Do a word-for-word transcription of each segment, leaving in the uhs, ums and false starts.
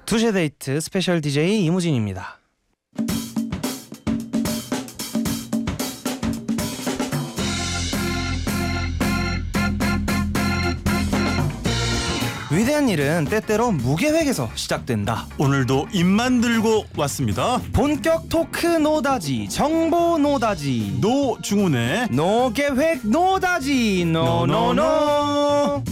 투시 데이트 스페셜 디제이 이무진입니다. 위대한 일은 때때로 무계획에서 시작된다. 오늘도 입만 들고 왔습니다. 본격 토크 노다지, 정보 노다지, 노중훈의 노계획 노다지, 노노노.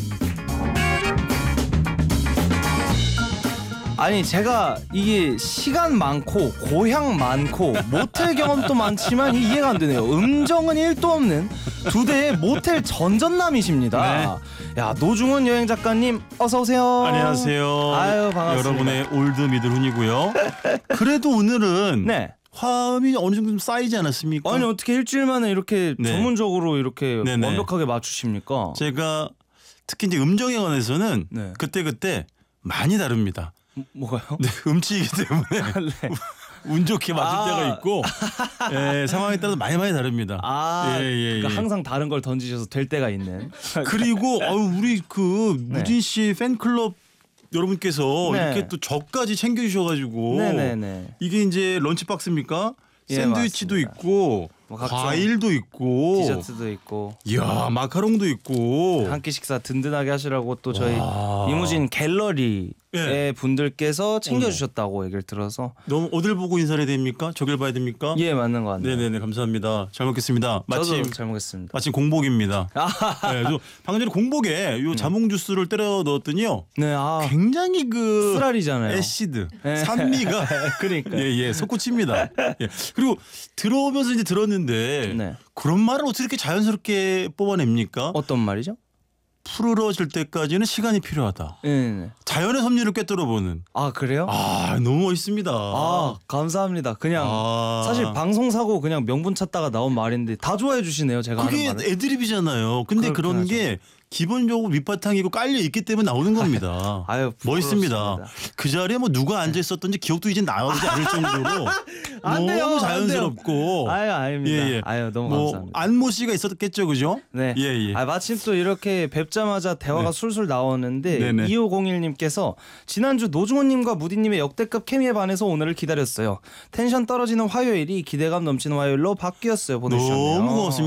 아니 제가 이게 시간 많고 고향 많고 모텔 경험도 많지만 이해가 안 되네요. 음정은 일도 없는 두 대의 모텔 전전남이십니다. 네. 야, 노중훈 여행 작가님 어서 오세요. 안녕하세요. 아유, 반갑습니다. 여러분의 올드 미들훈이고요. 그래도 오늘은 네. 화음이 어느 정도 좀 쌓이지 않았습니까? 아니 어떻게 일주일 만에 이렇게 네. 전문적으로 이렇게 네네. 완벽하게 맞추십니까? 제가 특히 이제 음정에 관해서는 네. 그때 그때 많이 다릅니다. 뭐가요? 네, 음치이기 때문에 네. 운 좋게 맞을 아. 때가 있고 예, 상황에 따라서 많이 많이 다릅니다. 아, 예, 예, 그러니까 예. 항상 다른 걸 던지셔서 될 때가 있는. 그리고 어우, 우리 그 무진 씨 팬클럽 여러분께서 네. 이렇게 또 저까지 챙겨주셔가지고 네네네. 이게 이제 런치박스입니까? 예, 샌드위치도 맞습니다. 있고 뭐 과일도 있고 디저트도 있고 이야 마카롱도 있고 한 끼 식사 든든하게 하시라고 또 저희 와. 이무진 갤러리의 예. 분들께서 챙겨주셨다고 얘기를 들어서 너무 어딜 보고 인사를 해야 됩니까? 저길 봐야 됩니까? 예 맞는 것 같네요. 네네네 감사합니다. 잘 먹겠습니다. 마침 저도 잘 먹겠습니다. 마침 공복입니다. 네, 방금 전에 공복에 요 자몽 주스를 때려 넣었더니요. 네, 아, 굉장히 그 쓰라리잖아요. 애시드 네. 산미가 그러니까 예예 솟구칩니다. 예. 그리고 들어오면서 이제 들었는데 네. 그런 말을 어떻게 이렇게 자연스럽게 뽑아냅니까? 어떤 말이죠? 푸르러질 때까지는 시간이 필요하다. 네. 자연의 섭리를 꿰뚫어보는. 아 그래요? 아 너무 멋있습니다. 아 감사합니다. 그냥 아. 사실 방송사고 그냥 명분 찾다가 나온 말인데 다 좋아해 주시네요. 제가 그게 하는 말을. 애드립이잖아요. 근데 그런 하죠. 게 기본적으로 밑바탕이고 깔려 있기 때문에 나오는 겁니다. 아유, 멋있습니다. 그 자리에 뭐 누가 앉아 있었던지 기억도 이제 나오지 않을 정도로 안 돼요, 너무 자연스럽고. 아유 아닙니다. 예, 예. 아유 너무 뭐 감사합니다. 안모 씨가 있었겠죠, 그죠? 네. 예, 예. 아 마침 또 이렇게 뵙자마자 대화가 네. 술술 나오는데 네네. 이오공일님께서 지난주 노중훈님과 무디님의 역대급 케미에 반해서 오늘을 기다렸어요. 텐션 떨어지는 화요일이 기대감 넘치는 화요일로 바뀌었어요. 보내주셨네요. 너무 고맙습니다.